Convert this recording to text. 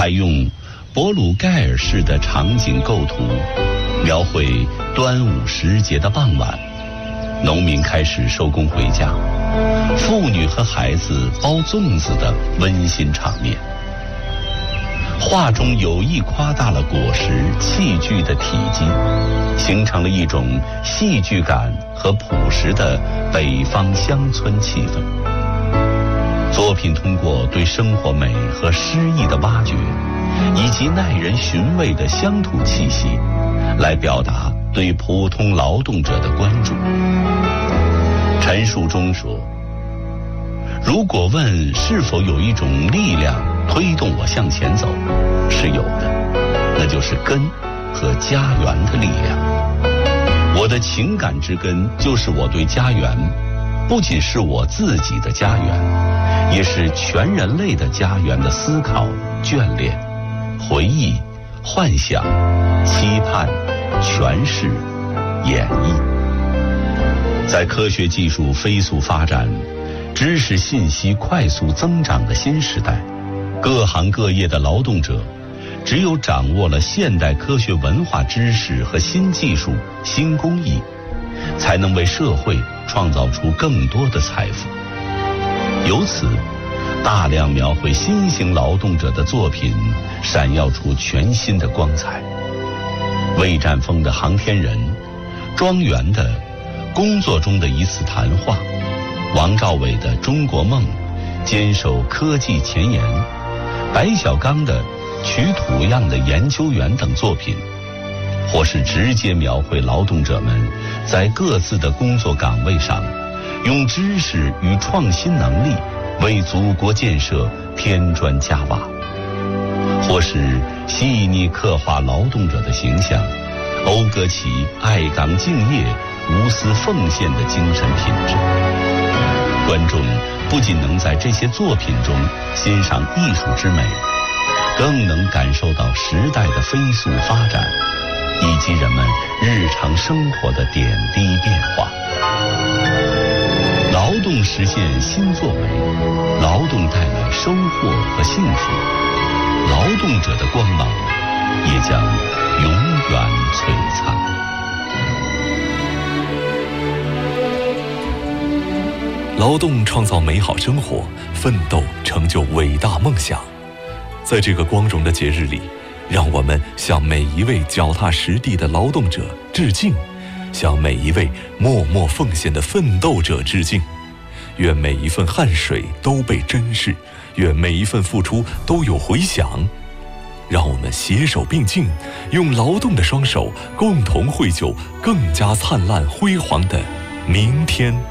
还用博鲁盖尔式的场景构图，描绘端午时节的傍晚，农民开始收工回家，妇女和孩子包粽子的温馨场面。画中有意夸大了果实器具的体积，形成了一种戏剧感和朴实的北方乡村气氛。作品通过对生活美和诗意的挖掘，以及耐人寻味的乡土气息，来表达对普通劳动者的关注。陈述中说，如果问是否有一种力量推动我向前走，是有的，那就是根和家园的力量。我的情感之根就是我对家园，不仅是我自己的家园，也是全人类的家园的思考、眷恋、回忆、幻想、期盼、诠释、演绎。在科学技术飞速发展、知识信息快速增长的新时代，各行各业的劳动者只有掌握了现代科学文化知识和新技术、新工艺，才能为社会创造出更多的财富。由此，大量描绘新型劳动者的作品闪耀出全新的光彩。魏占峰的《航天人》，庄园的工作中的一次谈话，王兆伟的《中国梦》，坚守科技前沿，白小刚的取土样的研究员等作品，或是直接描绘劳动者们在各自的工作岗位上，用知识与创新能力为祖国建设添砖加瓦；或是细腻刻画劳动者的形象，讴歌其爱岗敬业、无私奉献的精神品质。观众不仅能在这些作品中欣赏艺术之美，更能感受到时代的飞速发展，以及人们日常生活的点滴变化。劳动实现新作为，劳动带来收获和幸福，劳动者的光芒也将永远璀璨。 劳动创造美好生活，奋斗成就伟大梦想。在这个光荣的节日里，让我们向每一位脚踏实地的劳动者致敬，向每一位默默奉献的奋斗者致敬。愿每一份汗水都被珍视，愿每一份付出都有回响。让我们携手并进，用劳动的双手共同绘就更加灿烂辉煌的明天。